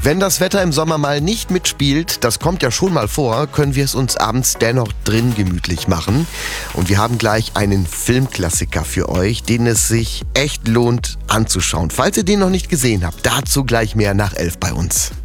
Wenn das Wetter im Sommer mal nicht mitspielt, das kommt ja schon mal vor, können wir es uns abends dennoch drin gemütlich machen. Und wir haben gleich einen Filmklassiker für euch, den es sich echt lohnt anzuschauen. Falls ihr den noch nicht gesehen habt, dazu gleich mehr nach 11 bei uns.